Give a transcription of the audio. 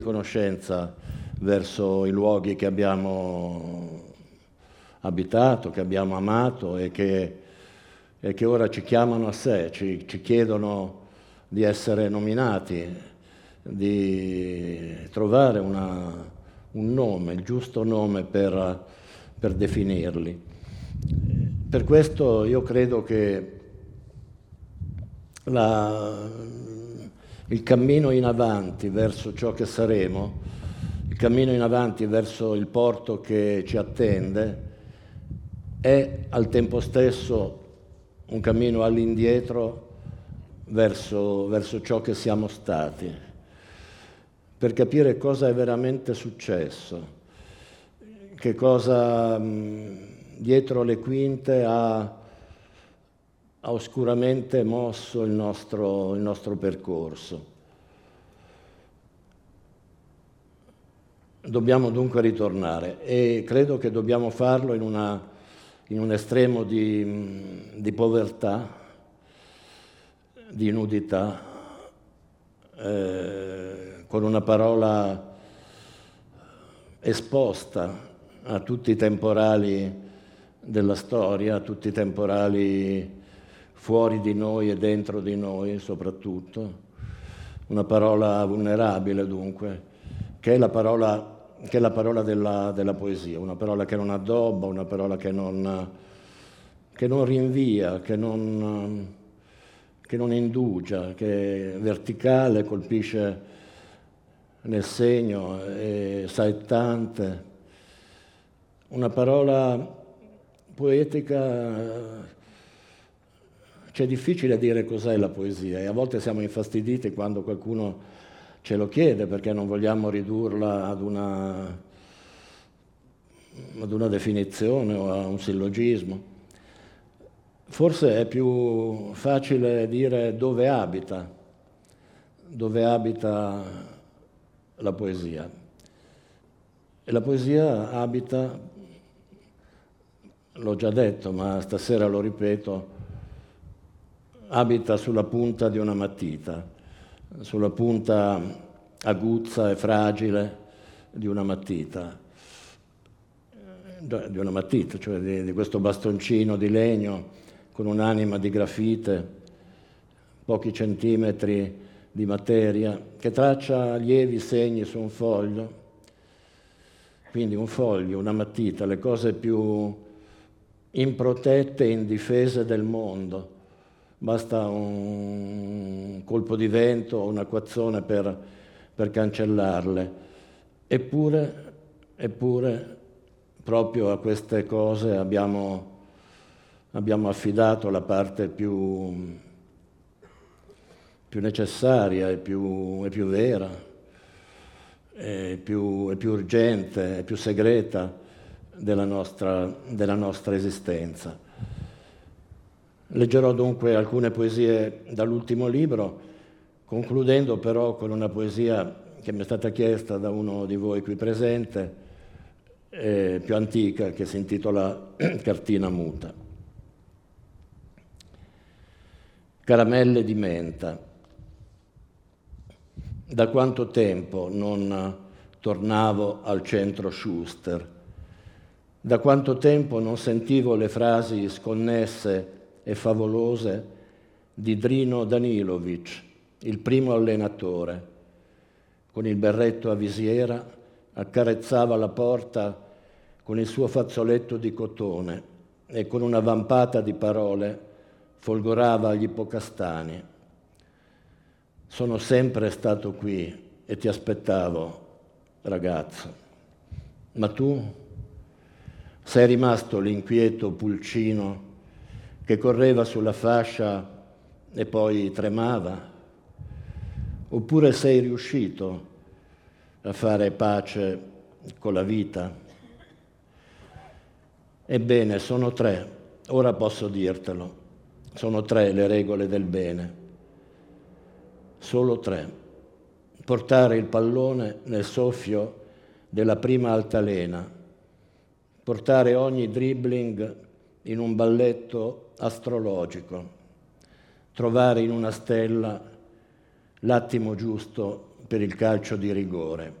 riconoscenza verso i luoghi che abbiamo abitato, che abbiamo amato e che ora ci chiamano a sé, ci chiedono di essere nominati, di trovare un nome, il giusto nome per definirli. Per questo io credo che il cammino in avanti verso ciò che saremo, il cammino in avanti verso il porto che ci attende, è al tempo stesso un cammino all'indietro verso ciò che siamo stati, per capire cosa è veramente successo, che cosa dietro le quinte ha oscuramente mosso il nostro percorso. Dobbiamo dunque ritornare e credo che dobbiamo farlo in un estremo di povertà, di nudità, con una parola esposta a tutti i temporali della storia, a tutti i temporali fuori di noi e dentro di noi soprattutto, una parola vulnerabile dunque, che è la parola della poesia, una parola che non addobba, una parola che non rinvia, che non indugia, che è verticale, colpisce nel segno, è saettante, una parola poetica. C'è difficile dire cos'è la poesia e a volte siamo infastiditi quando qualcuno ce lo chiede perché non vogliamo ridurla ad una definizione o a un sillogismo. Forse è più facile dire dove abita la poesia. E la poesia abita, l'ho già detto, ma stasera lo ripeto, abita sulla punta di una matita, sulla punta aguzza e fragile di una matita, cioè di questo bastoncino di legno con un'anima di grafite, pochi centimetri di materia, che traccia lievi segni su un foglio. Quindi un foglio, una matita, le cose più improtette e indifese del mondo. Basta un colpo di vento o un acquazzone per cancellarle. Eppure, proprio a queste cose abbiamo affidato la parte più necessaria e più vera, e più urgente, e più segreta della nostra esistenza. Leggerò dunque alcune poesie dall'ultimo libro, concludendo però con una poesia che mi è stata chiesta da uno di voi qui presente, più antica, che si intitola Cartina muta. Caramelle di menta. Da quanto tempo non tornavo al centro Schuster? Da quanto tempo non sentivo le frasi sconnesse e favolose di Drino Danilovic, il primo allenatore. Con il berretto a visiera accarezzava la porta con il suo fazzoletto di cotone e con una vampata di parole folgorava gli ippocastani. Sono sempre stato qui e ti aspettavo, ragazzo. Ma tu sei rimasto l'inquieto pulcino che correva sulla fascia e poi tremava? Oppure sei riuscito a fare pace con la vita? Ebbene, sono 3, ora posso dirtelo, sono 3 le regole del bene, solo 3. Portare il pallone nel soffio della prima altalena, portare ogni dribbling in un balletto astrologico, trovare in una stella l'attimo giusto per il calcio di rigore.